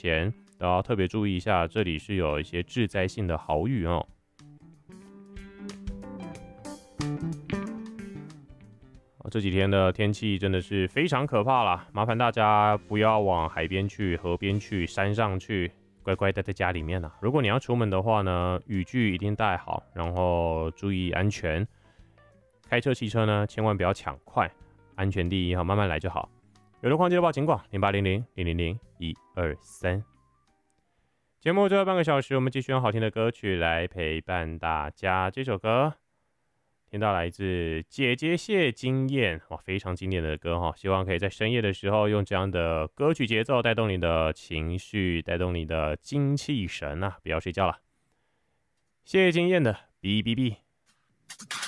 前都要特别注意一下，这里是有一些致灾性的豪雨哦。这几天的天气真的是非常可怕啦，麻烦大家不要往海边去、河边去、山上去，乖乖待在家里面啊。如果你要出门的话呢，雨具一定带好，然后注意安全。开车、骑车呢，千万不要抢快，安全第一哈，慢慢来就好。有路况记得报警广0800-000-123。节目最后半个小时，我们继续用好听的歌曲来陪伴大家。这首歌听到来自姐姐谢金燕，哇，非常经典的歌哈，希望可以在深夜的时候用这样的歌曲节奏带动你的情绪，带动你的精气神啊！不要睡觉了。谢金燕的 B B B。